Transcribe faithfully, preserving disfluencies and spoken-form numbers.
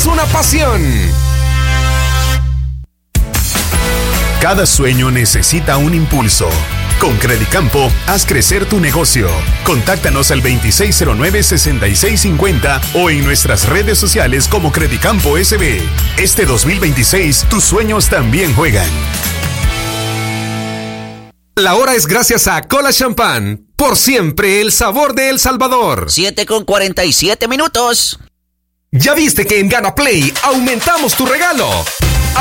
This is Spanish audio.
una pasión. Cada sueño necesita un impulso. Con Credicampo, haz crecer tu negocio. Contáctanos al veintiséis cero nueve, sesenta y seis cincuenta o en nuestras redes sociales como Credicampo S B. Este dos mil veintiséis, tus sueños también juegan. La hora es gracias a Cola Champán. Por siempre, el sabor de El Salvador. siete con cuarenta y siete minutos. ¿Ya viste que en Gana Play aumentamos tu regalo?